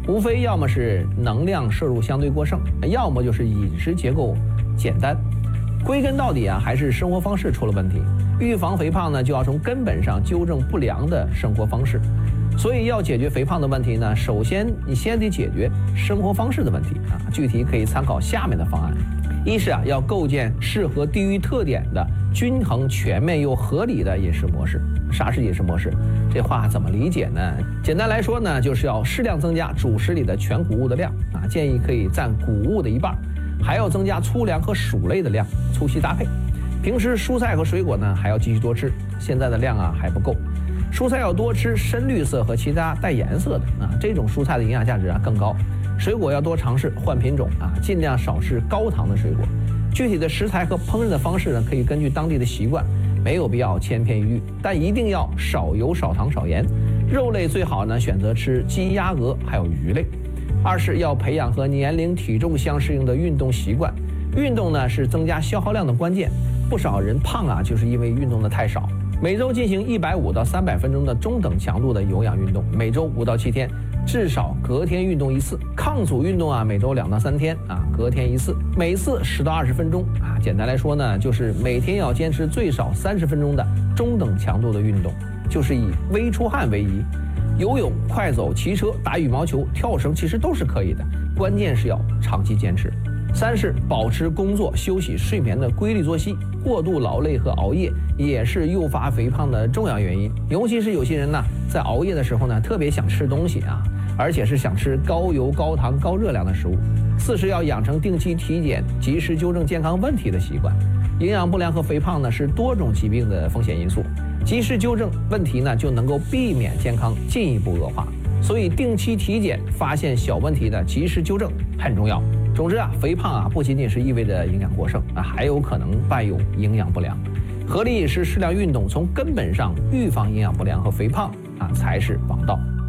无非要么是能量摄入相对过剩，要么就是饮食结构简单。归根到底啊，还是生活方式出了问题。预防肥胖呢，就要从根本上纠正不良的生活方式。所以要解决肥胖的问题呢，首先你先得解决生活方式的问题啊。具体可以参考下面的方案：一是要构建适合地域特点的均衡、全面又合理的饮食模式。啥是饮食模式？这话怎么理解呢？简单来说呢，就是要适量增加主食里的全谷物的量啊，建议可以占谷物的1半，还要增加粗粮和薯类的量，粗细搭配。平时蔬菜和水果呢，还要继续多吃，现在的量啊还不够。蔬菜要多吃深绿色和其他带颜色的啊，这种蔬菜的营养价值啊更高。水果要多尝试换品种啊，尽量少吃高糖的水果。具体的食材和烹饪的方式呢，可以根据当地的习惯，没有必要千篇一律，但一定要少油、少糖、少盐。肉类最好呢选择吃鸡、鸭、鹅，还有鱼类。二是要培养和年龄、体重相适应的运动习惯。运动呢是增加消耗量的关键，不少人胖啊，就是因为运动的太少。每周进行150到300分钟的中等强度的有氧运动，每周5到7天，至少隔天运动1次。抗阻运动啊，每周2到3天啊，隔天1次，每次10到20分钟啊。简单来说呢，就是每天要坚持最少30分钟的中等强度的运动，就是以微出汗为宜。游泳、快走、骑车、打羽毛球、跳绳其实都是可以的，关键是要长期坚持。三是保持工作、休息、睡眠的规律作息，过度劳累和熬夜也是诱发肥胖的重要原因。尤其是有些人呢，在熬夜的时候呢，特别想吃东西啊，而且是想吃高油、高糖、高热量的食物。四是要养成定期体检、及时纠正健康问题的习惯。营养不良和肥胖呢，是多种疾病的风险因素，及时纠正问题呢，就能够避免健康进一步恶化。所以定期体检，发现小问题的及时纠正很重要。总之啊，肥胖啊不仅仅是意味着营养过剩啊，还有可能伴有营养不良。合理饮食、适量运动，从根本上预防营养不良和肥胖啊，才是王道。